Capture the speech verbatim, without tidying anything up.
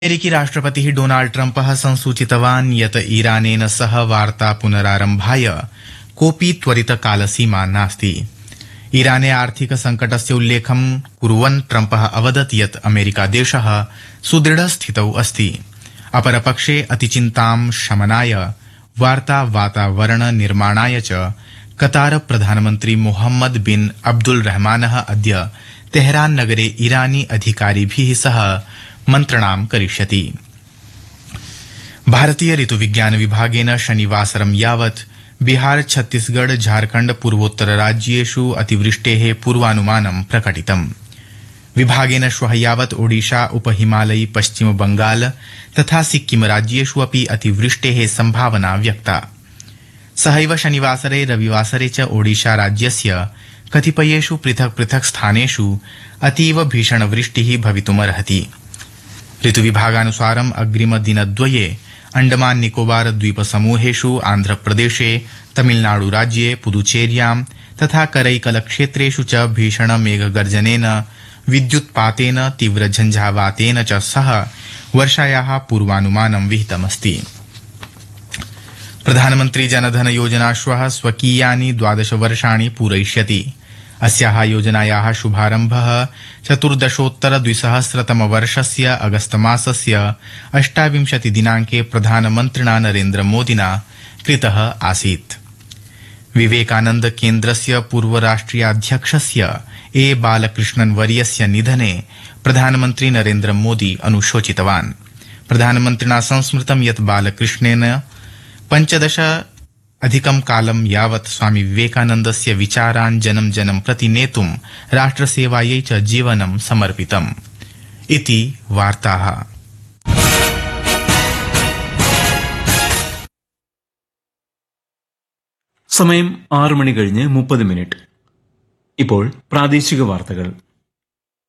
अमेरिकी राष्ट्रपतिः डोनाल्ड ट्रम्पः संसूचितवान् यत् ईरानेन सह वार्ता पुनरारम्भाय कोऽपि त्वरितकालसीमा नास्ति। ईराने आर्थिक संकटस्य उल्लेखं कुर्वन् ट्रम्पः अवदत् यत् अमेरिकादेशः सुदृढस्थितौ अस्ति। अपरपक्षे अतिचिन्तां शमनाय वार्ता वातावरण निर्माणाय च कतार प्रधानमन्त्री मोहम्मद बिन अब्दुल रहमानः अद्य तेहरान नगरे ईरानी अधिकारिभिः सह मन्त्रणां करिष्यति। भारतीय ऋतुविज्ञान विभागेन शनिवासरं यावत् बिहार छत्तीसगढ़ झारखण्ड पूर्वोत्तर राज्येषु अतिवृष्टेः पूर्वानुमानं प्रकटितम्। विभागेन श्वः यावत् ओडिशा उपहिमालयी पश्चिम बंगाल तथा सिक्किम राज्येषु अपि अतिवृष्टेः संभावना व्यक्ता। सहैव शनिवासरे रविवासरे च ओडिशा राज्यस्य कतिपयेषु पृथक् पृथक् स्थानेषु अतीव भीषणवृष्टिः भवितुमर्हति। ऋतुविभागानुसारम् अग्रिमदिनद्वये अंडमान निकोबार द्वीपसमूहेषु आन्ध्रप्रदेशे तमिलनाडु राज्ये पुदुचेर्यां तथा करैकल क्षेत्रेषु च भीषण मेघगर्जनेन विद्युत्पातेन तीव्र झंझावातेन च सह वर्षायाः पूर्वानुमानं विहितमस्ति। प्रधानमन्त्री जनधन योजना श्वः स्वकीयानि द्वादश वर्षाणि पूरयिष्यति। अस्याः योजनायाः शुभारम्भः चतुर्दशोत्तर द्विसहस्रतमवर्षस्य अगस्तमासस्य अष्टाविंशति दिनाङ्के प्रधानमन्त्रिणा नरेन्द्र मोदिना कृतः आसीत्। विवेकानन्द केन्द्रस्य पूर्वराष्ट्रियाध्यक्षस्य ए बालकृष्णन् वर्यस्य निधने प्रधानमन्त्री नरेन्द्र मोदी अनुशोचितवान्। प्रधानमन्त्रिणा संस्मृतं यत् बालकृष्णेन पञ्चदश अधिकं कालं यावत् स्वामी विवेकानन्दस्य विचारान् जनं जनं प्रति नेतुं राष्ट्रसेवायै च जीवनं समर्पितम् इति वार्ताः। സമയം ആറ് മണി കഴിഞ്ഞ് മുപ്പത് മിനിറ്റ്. ഇപ്പോൾ പ്രാദേശിക വാർത്തകൾ.